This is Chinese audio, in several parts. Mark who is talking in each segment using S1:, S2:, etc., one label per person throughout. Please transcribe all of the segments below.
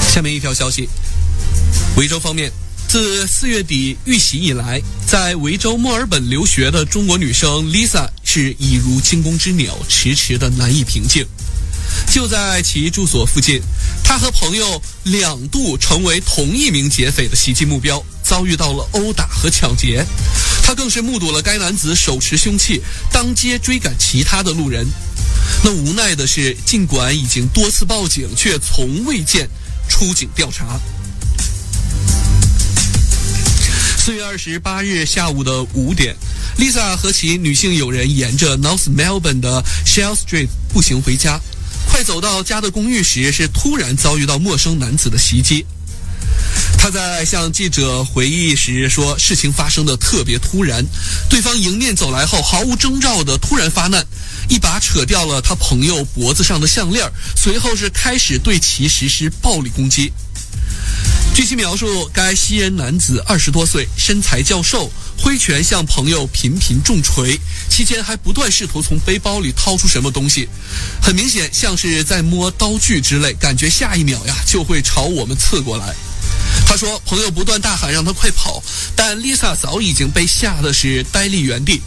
S1: 下面一条消息，维州方面，自4月底遇袭以来，在维州墨尔本留学的中国女生 Lisa 是一如惊弓之鸟，迟迟的难以平静。就在其住所附近，她和朋友2度成为同一名劫匪的袭击目标，遭遇到了殴打和抢劫。她更是目睹了该男子手持凶器当街追赶其他的路人。那无奈的是，尽管已经多次报警，却从未见出警调查。4月28日下午的5点，Lisa 和其女性友人沿着 North Melbourne 的 Shell Street 步行回家，快走到家的公寓时，是突然遭遇到陌生男子的袭击。他在向记者回忆时说，事情发生的特别突然，对方迎面走来后毫无征兆的突然发难，一把扯掉了他朋友脖子上的项链，随后是开始对其实施暴力攻击。据其描述，该西人男子20多岁，身材较瘦，挥拳向朋友频频重锤，期间还不断试图从背包里掏出什么东西，很明显像是在摸刀具之类，感觉下一秒就会朝我们刺过来。他说，朋友不断大喊让他快跑，但 Lisa 早已经被吓得是呆立原地。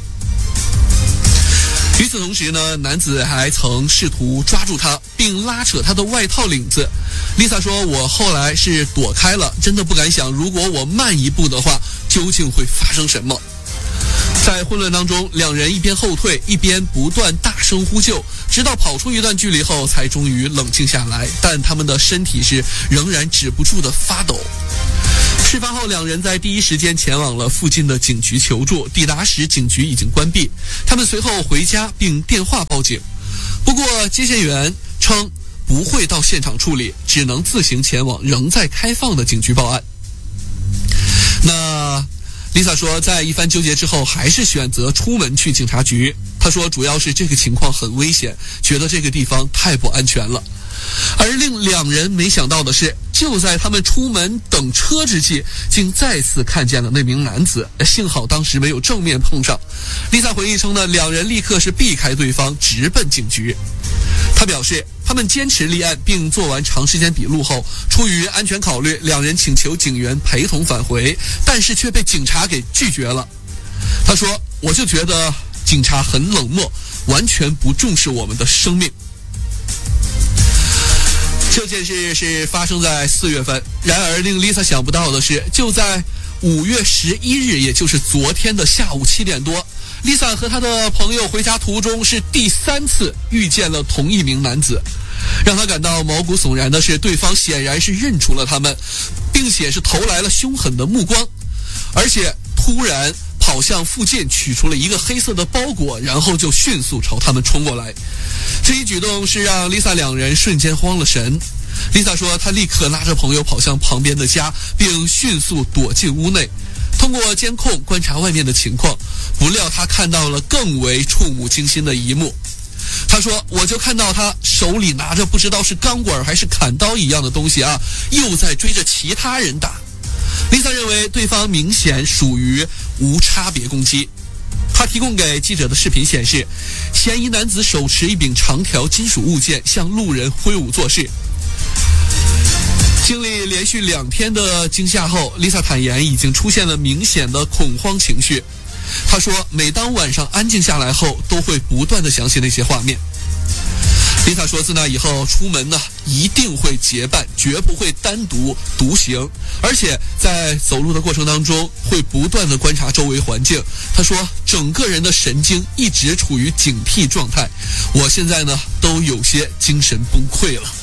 S1: 与此同时呢，男子还曾试图抓住他，并拉扯他的外套领子。Lisa 说，我后来是躲开了，真的不敢想，如果我慢一步的话，究竟会发生什么。在混乱当中，两人一边后退，一边不断大声呼救，直到跑出一段距离后，才终于冷静下来，但他们的身体是仍然止不住的发抖。事发后，两人在第一时间前往了附近的警局求助，抵达时警局已经关闭，他们随后回家并电话报警。不过接线员称不会到现场处理，只能自行前往仍在开放的警局报案。那Lisa 说，在一番纠结之后，还是选择出门去警察局。她说，主要是这个情况很危险，觉得这个地方太不安全了。而令两人没想到的是，就在他们出门等车之际，竟再次看见了那名男子，幸好当时没有正面碰上。Lisa 回忆称呢，两人立刻是避开对方，直奔警局。他表示，他们坚持立案并做完长时间笔录后，出于安全考虑，两人请求警员陪同返回，但是却被警察给拒绝了。他说，我就觉得警察很冷漠，完全不重视我们的生命。这件事是发生在4月份，然而令 Lisa 想不到的是，就在5月11日，也就是昨天的下午7点多，Lisa 和她的朋友回家途中是第3次遇见了同一名男子。让她感到毛骨悚然的是，对方显然是认出了他们，并且是投来了凶狠的目光，而且突然跑向附近取出了一个黑色的包裹，然后就迅速朝他们冲过来。这一举动是让 Lisa 两人瞬间慌了神。Lisa 说，她立刻拉着朋友跑向旁边的家，并迅速躲进屋内，通过监控观察外面的情况。不料她看到了更为触目惊心的一幕。她说，我就看到他手里拿着不知道是钢管还是砍刀一样的东西又在追着其他人打。Lisa 认为对方明显属于无差别攻击。他提供给记者的视频显示，嫌疑男子手持一柄长条金属物件，向路人挥舞作势。经历连续2天的惊吓后， Lisa 坦言已经出现了明显的恐慌情绪。她说，每当晚上安静下来后，都会不断地想起那些画面。Lisa 说，自那以后出门呢，一定会结伴，绝不会单独独行，而且在走路的过程当中会不断地观察周围环境。她说，整个人的神经一直处于警惕状态，我现在呢都有些精神崩溃了。